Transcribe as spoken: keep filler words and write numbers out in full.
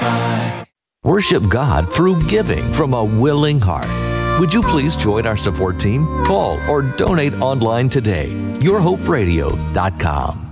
five. Worship God through giving from a willing heart. Would you please join our support team? Call or donate online today. your hope radio dot com.